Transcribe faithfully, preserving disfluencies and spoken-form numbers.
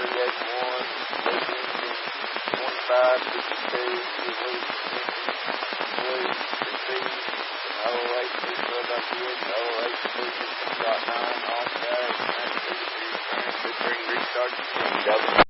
Zodiac one, Lake Engine, twenty-five fifty-two, release release received, O H two twelve dot P H, O H two fifteen dot nine, off tag, transfer, transfer, bring restart, W.